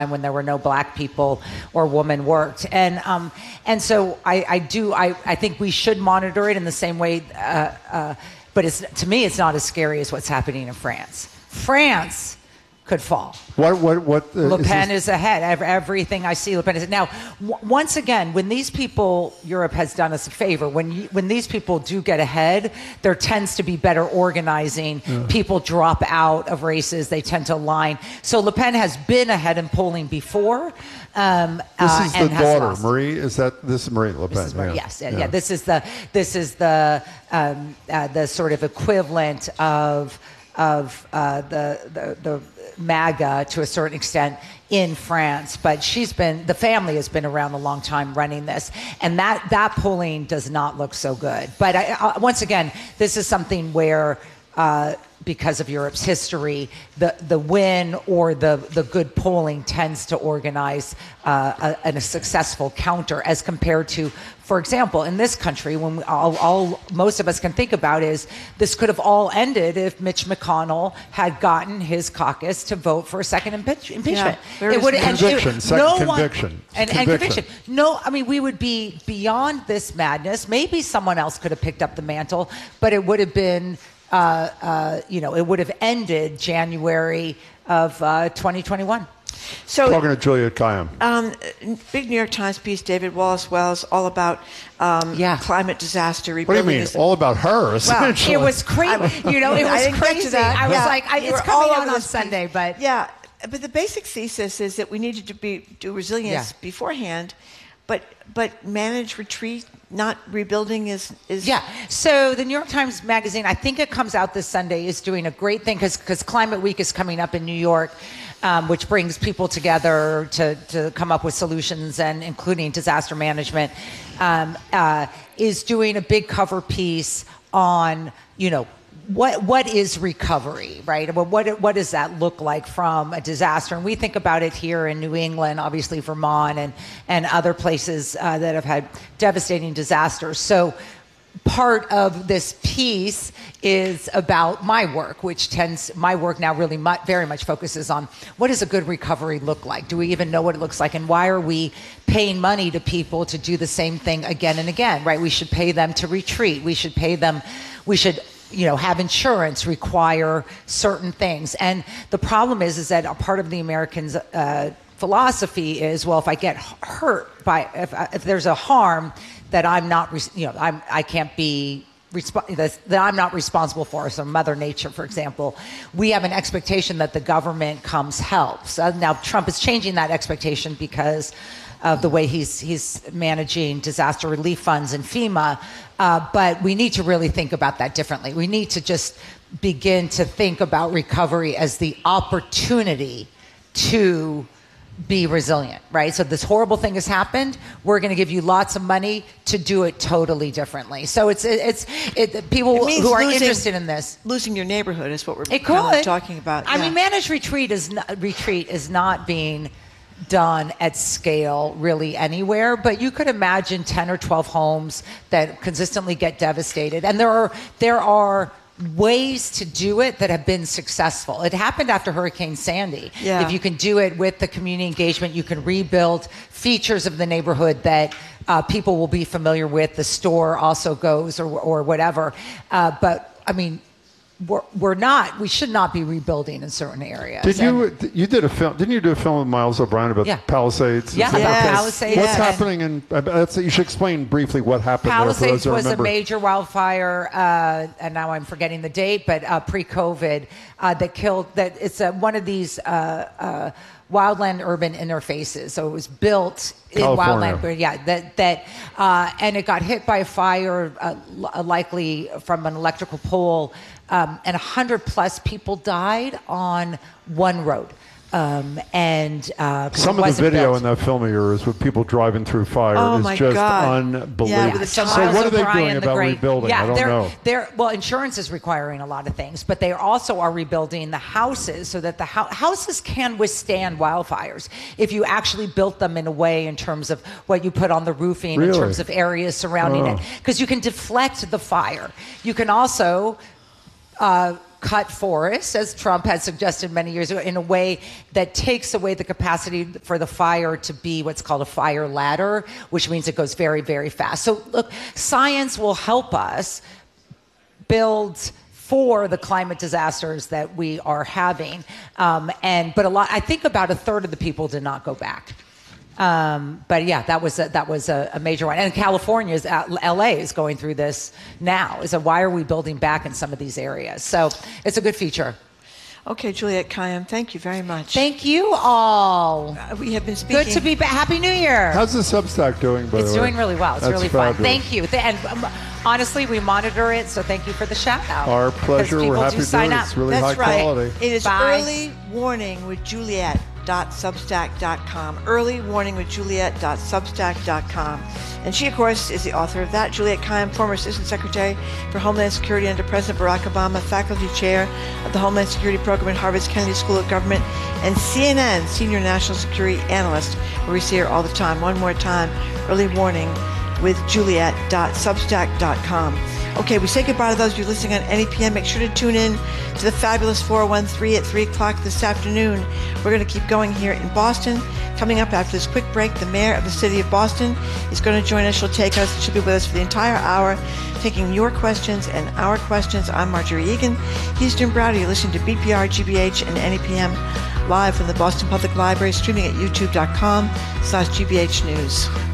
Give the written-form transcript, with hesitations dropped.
when there were no black people or women worked. And so I think we should monitor it in the same way, but to me, it's not as scary as what's happening in France. France could fall. Le Pen is ahead. Everything I see, Le Pen is now. Once again, when these people, Europe has done us a favor. When these people do get ahead, there tends to be better organizing. Yeah. People drop out of races. They tend to align. So Le Pen has been ahead in polling before. This is the daughter, Marie. This is Marie Le Pen? This is Marie, yes, yeah. This is the sort of equivalent of the MAGA to a certain extent in France, but the family has been around a long time running this, and that polling does not look so good. But once again, this is something where because of Europe's history, the win or the good polling tends to organize a successful counter as compared to, for example, in this country, when most of us can think about is this could have all ended if Mitch McConnell had gotten his caucus to vote for a second impeachment. Yeah, it would conviction. Conviction. No, I mean, we would be beyond this madness. Maybe someone else could have picked up the mantle, but it would have been. It would have ended January of 2021. So, talking to Juliette Kayyem. Big New York Times piece, David Wallace Wells, all about climate disaster. What do you mean? All about her, essentially. Well, it was crazy. It was crazy. I was like, it's coming out on Sunday, but... Yeah, but the basic thesis is that we needed to do resilience beforehand, but manage retreat, not rebuilding is... Yeah, so the New York Times Magazine, I think it comes out this Sunday, is doing a great thing because Climate Week is coming up in New York, which brings people together to come up with solutions, and including disaster management, is doing a big cover piece on, what is recovery, right? What does that look like from a disaster? And we think about it here in New England, obviously Vermont and other places that have had devastating disasters. So part of this piece is about my work, my work now really very much focuses on what does a good recovery look like? Do we even know what it looks like? And why are we paying money to people to do the same thing again and again, right? We should pay them to retreat. We should have insurance, require certain things. And the problem is that a part of the Americans' philosophy is, well, if I get hurt if there's a harm that I'm not, I can't be that I'm not responsible for, so Mother Nature, for example, we have an expectation that the government comes helps. Now Trump is changing that expectation because of the way he's managing disaster relief funds and FEMA, but we need to really think about that differently. We need to just begin to think about recovery as the opportunity to be resilient, right? So this horrible thing has happened. We're going to give you lots of money to do it totally differently. So it's people who are interested in this. Losing your neighborhood is what we're talking about. I mean, managed retreat is not being done at scale really anywhere, but you could imagine 10 or 12 homes that consistently get devastated. And there are ways to do it that have been successful. It happened after Hurricane Sandy. Yeah. If you can do it with the community engagement, you can rebuild features of the neighborhood that people will be familiar with. The store also goes or whatever. But I mean, we should not be rebuilding in certain areas. You did a film? Didn't you do a film with Miles O'Brien about Palisades? Yeah, about Palisades. What's happening in? You should explain briefly what happened. Palisades there was a major wildfire, and now I'm forgetting the date, but pre-COVID that killed. That it's one of these wildland urban interfaces. So it was built in wildland, and it got hit by a fire, likely from an electrical pole. And 100+ people died on one road. Some of the video in that film of yours with people driving through fire is just unbelievable. Yeah, so what are they doing about rebuilding? I don't know. Well, insurance is requiring a lot of things, but they also are rebuilding the houses so that the houses can withstand wildfires if you actually built them in a way in terms of what you put on the roofing, in terms of areas surrounding it. Because you can deflect the fire. You can also cut forests, as Trump had suggested many years ago, in a way that takes away the capacity for the fire to be what's called a fire ladder, which means it goes very, very fast. So look, science will help us build for the climate disasters that we are having. But I think about a third of the people did not go back. But yeah, that was a major one. And California's, LA is going through this now. So why are we building back in some of these areas? So it's a good feature. Okay, Juliette Kayyem, thank you very much. Thank you all. We have been speaking. Good to be back. Happy New Year. How's the Substack doing, by the way? It's doing really well. It's really fun. Fabulous. Thank you. And honestly, we monitor it, so thank you for the shout out. Our pleasure. We're happy to do it. It's really That's high quality. It is Early Warning with Juliette.substack.com. Early Warning with Juliette.substack.com. And she, of course, is the author of that. Juliette Kayyem, former Assistant Secretary for Homeland Security under President Barack Obama, Faculty Chair of the Homeland Security Program at Harvard's Kennedy School of Government, and CNN Senior National Security Analyst, where we see her all the time. One more time, Early Warning with Juliette.substack.com. Okay, we say goodbye to those of you listening on NEPM. Make sure to tune in to the fabulous 413 at 3 o'clock this afternoon. We're going to keep going here in Boston. Coming up after this quick break, the mayor of the city of Boston is going to join us. She'll be with us for the entire hour, taking your questions and our questions. I'm Marjorie Egan. He's Jim Browder. You're listening to BPR, GBH, and NEPM live from the Boston Public Library, streaming at youtube.com/GBH News.